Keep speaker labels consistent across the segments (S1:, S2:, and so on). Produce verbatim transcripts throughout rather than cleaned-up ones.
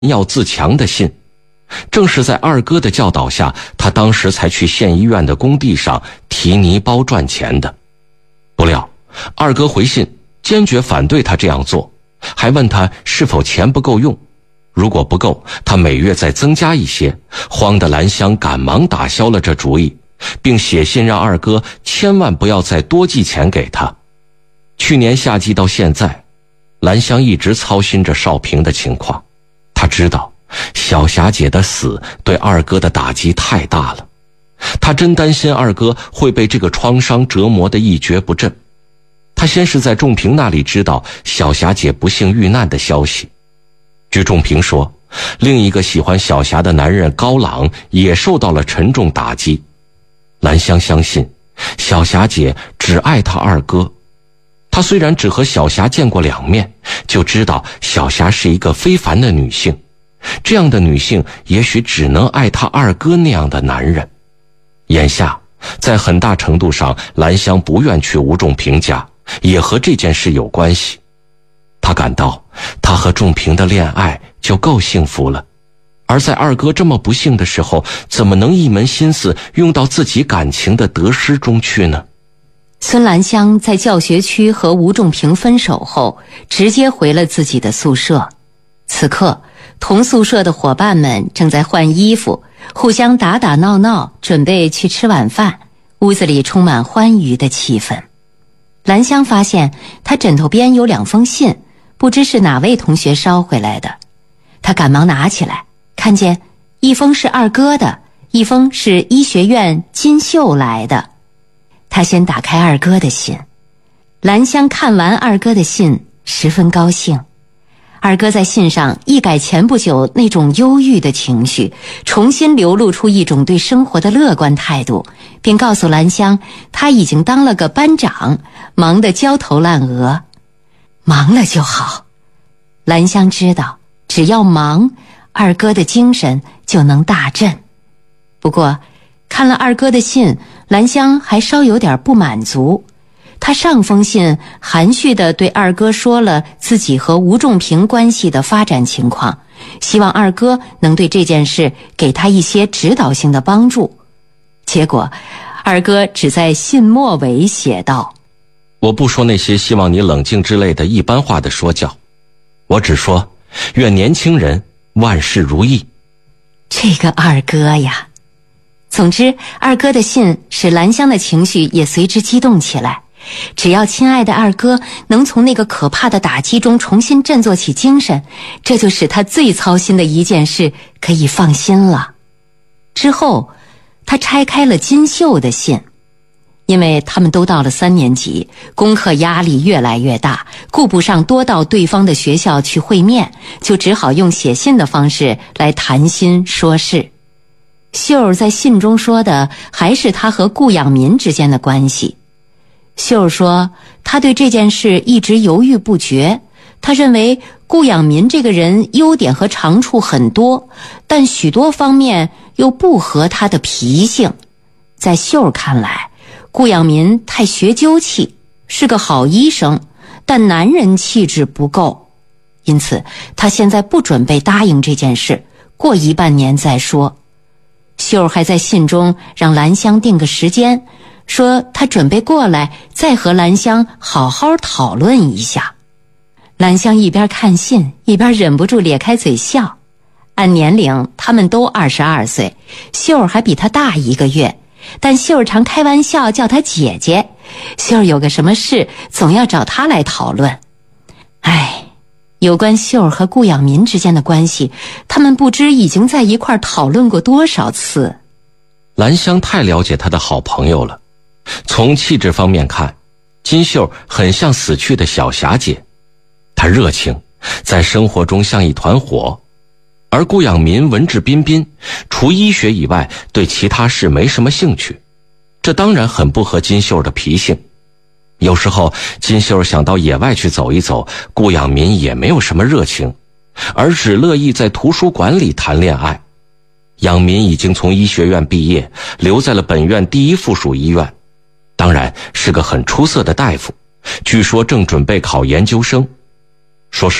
S1: 要自强的信。正是在二哥的教导下，他当时才去县医院的工地上提泥包赚钱的。不料二哥回信坚决反对他这样做，还问他是否钱不够用，如果不够，他每月再增加一些。慌得兰香赶忙打消了这主意，并写信让二哥千万不要再多寄钱给他。去年夏季到现在，兰香一直操心着少平的情况。她知道小霞姐的死对二哥的打击太大了，她真担心二哥会被这个创伤折磨得一蹶不振。她先是在仲平那里知道小霞姐不幸遇难的消息。据仲平说，另一个喜欢小霞的男人高朗也受到了沉重打击。兰香相信小霞姐只爱她二哥，她虽然只和小霞见过两面，就知道小霞是一个非凡的女性，这样的女性也许只能爱她二哥那样的男人。眼下在很大程度上，兰香不愿去吴仲平家，也和这件事有关系。她感到她和仲平的恋爱就够幸福了，而在二哥这么不幸的时候，怎么能一门心思用到自己感情的得失中去呢？
S2: 孙兰香在教学区和吴仲平分手后，直接回了自己的宿舍。此刻同宿舍的伙伴们正在换衣服，互相打打闹闹，准备去吃晚饭，屋子里充满欢愉的气氛。兰香发现她枕头边有两封信，不知是哪位同学捎回来的。她赶忙拿起来，看见一封是二哥的，一封是医学院金秀来的。她先打开二哥的信。兰香看完二哥的信，十分高兴。二哥在信上一改前不久那种忧郁的情绪，重新流露出一种对生活的乐观态度，并告诉兰香他已经当了个班长，忙得焦头烂额。忙了就好。兰香知道只要忙，二哥的精神就能大振。不过看了二哥的信，兰香还稍有点不满足。他上封信含蓄地对二哥说了自己和吴仲平关系的发展情况，希望二哥能对这件事给他一些指导性的帮助。结果二哥只在信末尾写道：
S1: 我不说那些希望你冷静之类的一般化的说教，我只说愿年轻人万事如意。
S2: 这个二哥呀。总之二哥的信使兰香的情绪也随之激动起来。只要亲爱的二哥能从那个可怕的打击中重新振作起精神，这就使他最操心的一件事可以放心了。之后他拆开了金秀的信，因为他们都到了三年级，功课压力越来越大，顾不上多到对方的学校去会面，就只好用写信的方式来谈心说事。秀儿在信中说的还是他和顾养民之间的关系。秀儿说他对这件事一直犹豫不决，他认为顾养民这个人优点和长处很多，但许多方面又不合他的脾性。在秀儿看来，顾养民太学究气，是个好医生，但男人气质不够，因此他现在不准备答应这件事，过一半年再说。秀儿还在信中让兰香定个时间，说他准备过来再和兰香好好讨论一下。兰香一边看信一边忍不住咧开嘴笑。按年龄他们都二十二岁，秀儿还比他大一个月，但秀儿常开玩笑叫他姐姐。秀儿有个什么事总要找他来讨论。唉，有关秀儿和顾养民之间的关系，他们不知已经在一块讨论过多少次。
S1: 兰香太了解她的好朋友了。从气质方面看，金秀很像死去的小霞姐，她热情，在生活中像一团火。而顾养民文质彬彬，除医学以外对其他事没什么兴趣，这当然很不合金秀的脾性。有时候金秀想到野外去走一走，顾养民也没有什么热情，而只乐意在图书馆里谈恋爱。养民已经从医学院毕业，留在了本院第一附属医院，当然是个很出色的大夫，据说正准备考研究生。说实话，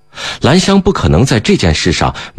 S1: 兰香不可能在这件事上